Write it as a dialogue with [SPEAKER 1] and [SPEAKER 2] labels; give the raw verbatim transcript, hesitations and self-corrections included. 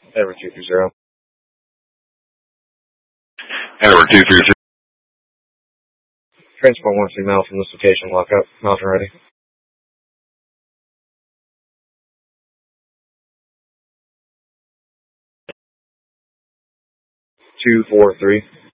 [SPEAKER 1] Edward two three zero.
[SPEAKER 2] Edward two three zero.
[SPEAKER 1] Transport one female from this location. Lock up. Mountain ready. two four three.